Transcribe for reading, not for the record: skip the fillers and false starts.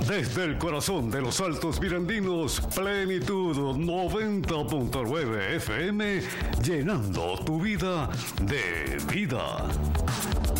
Desde el corazón de los Altos Mirandinos, Plenitud 90.9 FM, llenando tu vida de vida.